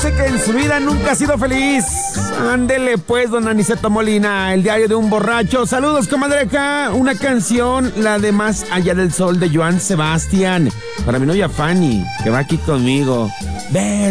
dice que en su vida nunca ha sido feliz. Ándele pues, don Aniceto Molina, el diario de un borracho. Saludos, comadre, acá una canción, la de Más allá del sol de Joan Sebastián, para mi novia Fanny, que va aquí conmigo.